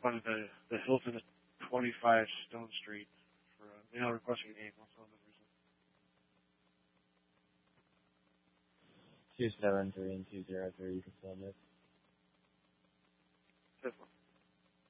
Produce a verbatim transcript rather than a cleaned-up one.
responded to the Hilton at twenty-five Stone Street for uh, you know requesting a game. What's on the reason? Two seven three and two zero three. You can send it.